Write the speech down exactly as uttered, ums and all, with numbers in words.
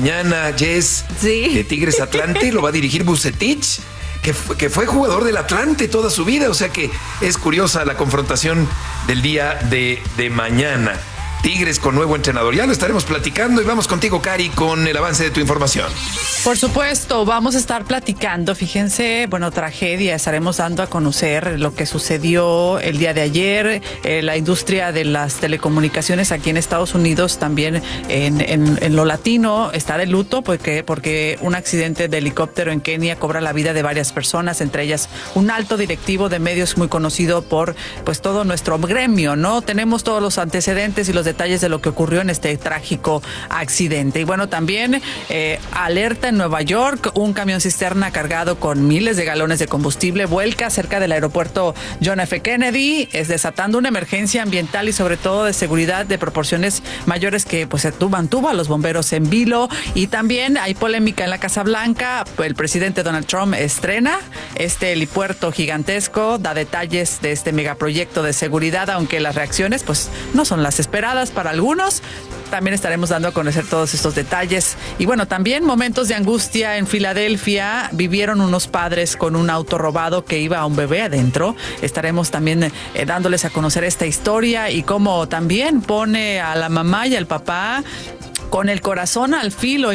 mañana, Jess, Sí. de Tigres Atlante, lo va a dirigir Vucetich, que fue, que fue jugador del Atlante toda su vida, o sea que es curiosa la confrontación del día de, de mañana. Tigres con nuevo entrenador, ya lo estaremos platicando y vamos contigo, Cari, con el avance de tu información. Por supuesto, vamos a estar platicando, fíjense, bueno, tragedia, estaremos dando a conocer lo que sucedió el día de ayer, eh, la industria de las telecomunicaciones aquí en Estados Unidos, también en, en, en lo latino, está de luto porque, porque un accidente de helicóptero en Kenia cobra la vida de varias personas, entre ellas un alto directivo de medios muy conocido por pues todo nuestro gremio, ¿no? Tenemos todos los antecedentes y los detalles de lo que ocurrió en este trágico accidente. Y bueno, también eh, alerta en Nueva York, un camión cisterna cargado con miles de galones de combustible vuelca cerca del aeropuerto John F. Kennedy, es desatando una emergencia ambiental y sobre todo de seguridad de proporciones mayores que pues se mantuvo a los bomberos en vilo. Y también hay polémica en la Casa Blanca, el presidente Donald Trump estrena este helipuerto gigantesco, da detalles de este megaproyecto de seguridad, aunque las reacciones pues no son las esperadas para algunos. También estaremos dando a conocer todos estos detalles. Y bueno, también momentos de angustia en Filadelfia. Vivieron unos padres con un auto robado que iba a un bebé adentro. Estaremos también eh, dándoles a conocer esta historia y cómo también pone a la mamá y al papá con el corazón al filo.